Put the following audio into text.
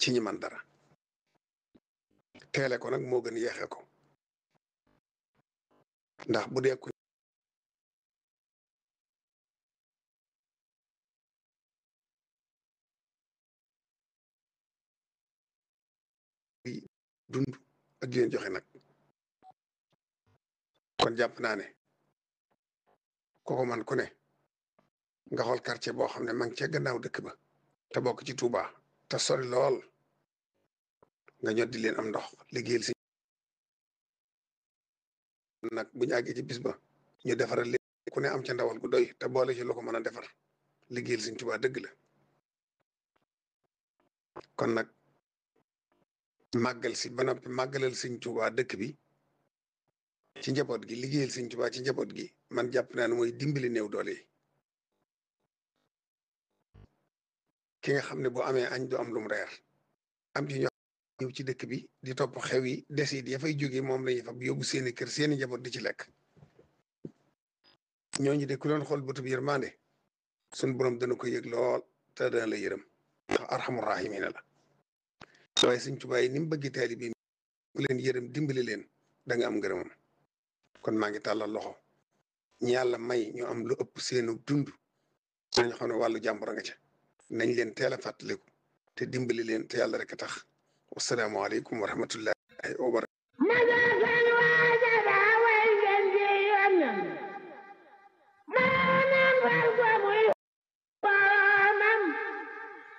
ci ñi man dara teele ko nag moo gën yeexe ko ndax bu dee ku dund ak di leen joxe nag kon jàpp naa ne kooku man ku ne nga xool quartier boo xam ne ma ngi ca gannaaw dëkk ba te bokk ci Touba te sori lool nga ñot di leen am ndox liggéeyal si nag bu ñu àggee ci bis ba ñu defaral leen ku ne am ca ndawal gu doy te boole ci lu ko mën a defar liggéeyal Sëñ Touba dëgg la kon nag màggal si ba noppi màggalal Sëñ Touba dëkk bi ci njaboot gi liggéeyal Sëñ Touba ci njaboot gi man jàpp naa ne mooy dimbali néew doole yi ki nga xam ne boo amee añ du am lum reer am ci ñëw ci dëkk bi di topp xew yi desit ya fay jóge moom lañuy fab yóbbu seeni kër seeni njaboot di ci lekk ñooñu de ku leen xool bëtub yërmande suñ borom dana ko yëg lool te dana la yërëm ndax arxamu raahimiina la waaye Sëñ Tuubaa yi ni mu bëgg taalibe mu leen yërëm dimbali leen da nga am ngërëmam kon maa ngi tàllal loxo ñi yàlla may ñu am lu ëpp seenu dund nañ xam ne wàllu jàmbur a nga ca nañ leen teel a fàttaliku te dimbali leen te yàlla rek a tax wasalaamaaleykum wa rahmatullahi wa barakatuh